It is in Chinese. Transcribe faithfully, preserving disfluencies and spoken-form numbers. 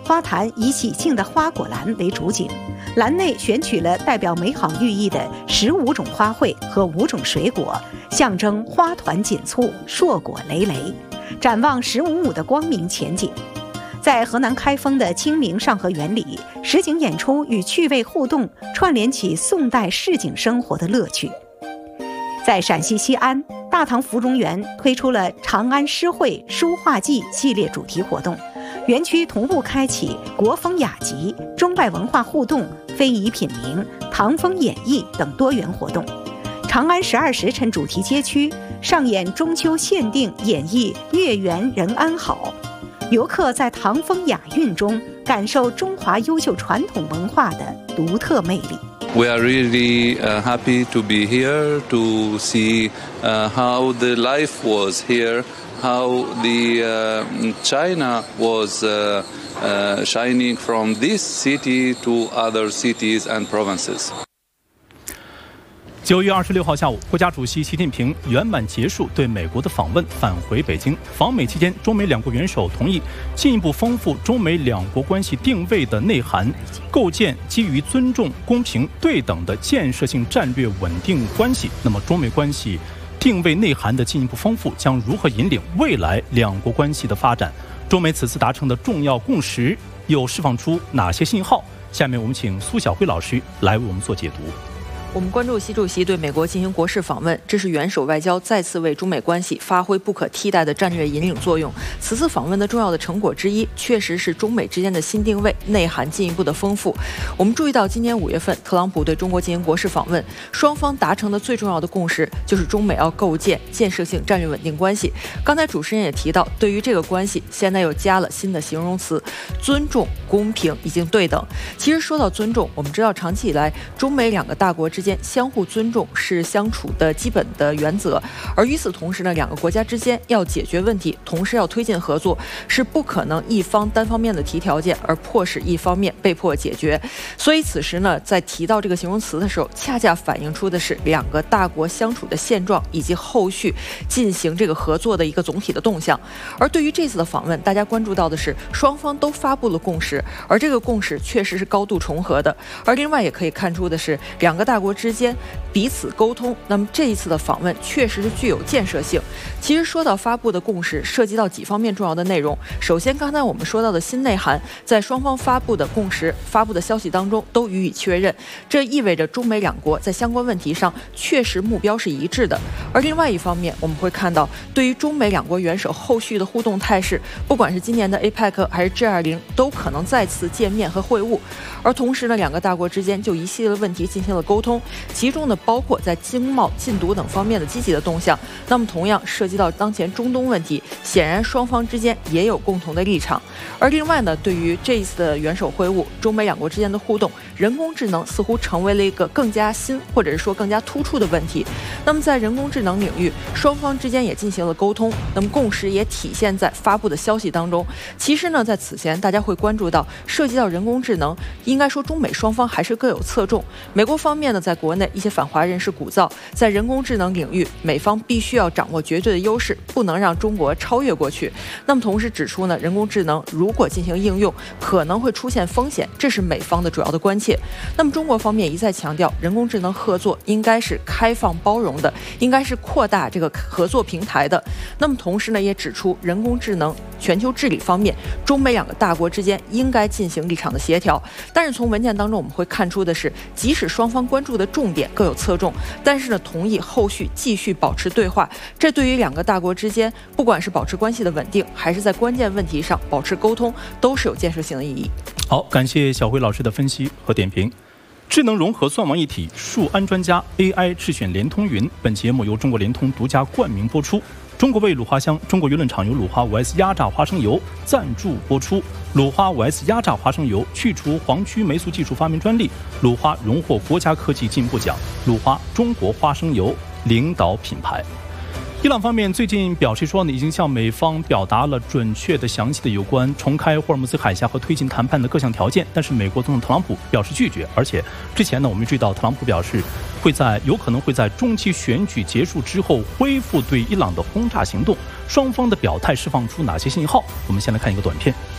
花坛以喜庆的花果篮为主景，篮内选取了代表美好寓意的十五种花卉和五种水果，象征花团锦簇、硕果累累，展望十五五的光明前景。在河南开封的清明上河园里，实景演出与趣味互动串联起宋代市井生活的乐趣。在陕西西安，大唐芙蓉园推出了长安诗会书画季系列主题活动，园区同步开启国风雅集、中外文化互动、非遗品茗、唐风演绎等多元活动。长安十二时辰主题街区上演中秋限定演绎月圆人安好，游客在唐风雅韵中感受中华优秀传统文化的独特魅力。 We are really uh, happy to be here to see uh, how the life was here, how the uh, China was uh, uh, shining from this city to other cities and provinces. 九月二十六号下午，国家主席习近平圆满结束对美国的访问，返回北京。访美期间，中美两国元首同意进一步丰富中美两国关系定位的内涵，构建基于尊重、公平、对等的建设性战略稳定关系。那么，中美关系定位内涵的进一步丰富，将如何引领未来两国关系的发展？中美此次达成的重要共识又释放出哪些信号？下面我们请苏晓辉老师来为我们做解读。 我们关注习主席对美国进行国事访问，这是元首外交再次为中美关系发挥不可替代的战略引领作用。此次访问的重要的成果之一，确实是中美之间的新定位内涵进一步的丰富。我们注意到，今年五月份，特朗普对中国进行国事访问，双方达成的最重要的共识就是中美要构建建设性战略稳定关系。刚才主持人也提到，对于这个关系，现在又加了新的形容词：尊重、公平以及对等。其实说到尊重，我们知道长期以来，中美两个大国之间相互尊重是相处的基本的原则，而与此同时呢，两个国家之间要解决问题，同时要推进合作，是不可能一方单方面的提条件，而迫使一方面被迫解决。所以此时呢，在提到这个形容词的时候，恰恰反映出的是两个大国相处的现状，以及后续进行这个合作的一个总体的动向。而对于这次的访问，大家关注到的是双方都发布了共识，而这个共识确实是高度重合的。而另外也可以看出的是，两个大国之间彼此沟通，那么这一次的访问确实是具有建设性。其实说到发布的共识，涉及到几方面重要的内容。首先，刚才我们说到的新内涵，在双方发布的共识、发布的消息当中都予以确认，这意味着中美两国在相关问题上确实目标是一致的。而另外一方面，我们会看到，对于中美两国元首后续的互动态势，不管是今年的 A P E C 还是 G 二十，都可能再次见面和会晤。而同时呢，两个大国之间就一系列问题进行了沟通，其中呢包括在经贸、禁毒等方面的积极的动向。那么同样涉及到当前中东问题，显然双方之间也有共同的立场。而另外呢，对于这一次的元首会晤，中美两国之间的互动，人工智能似乎成为了一个更加新或者是说更加突出的问题。那么在人工智能领域，双方之间也进行了沟通，那么共识也体现在发布的消息当中。其实呢，在此前大家会关注到，涉及到人工智能，应该说中美双方还是各有侧重。美国方面呢，在国内一些反华人士鼓噪，在人工智能领域，美方必须要掌握绝对的优势，不能让中国超越过去。那么同时指出呢，人工智能如果进行应用，可能会出现风险，这是美方的主要的关切。那么中国方面一再强调，人工智能合作应该是开放包容的，应该是扩大这个合作平台的。那么同时呢，也指出人工智能全球治理方面，中美两个大国之间应该进行立场的协调。但是从文件当中我们会看出的是，即使双方关注的重点各有侧重，但是呢，同意后续继续保持对话。这对于两个大国之间，不管是保持关系的稳定，还是在关键问题上保持沟通，都是有建设性的意义。 好，感谢小辉老师的分析和点评。智能融合算网一体，数安专家 A I 智选联通云。本节目由中国联通独家冠名播出。中国味鲁花香，中国舆论场由鲁花五 S 压榨花生油赞助播出。鲁花五 S 压榨花生油去除黄曲霉素技术发明专利，鲁花荣获国家科技进步奖，鲁花中国花生油领导品牌。伊朗方面最近表示说呢，已经向美方表达了准确的、详细的有关重开霍尔木兹海峡和推进谈判的各项条件，但是美国总统特朗普表示拒绝。而且之前呢，我们注意到特朗普表示会在有可能会在中期选举结束之后恢复对伊朗的轰炸行动。双方的表态释放出哪些信号？我们先来看一个短片。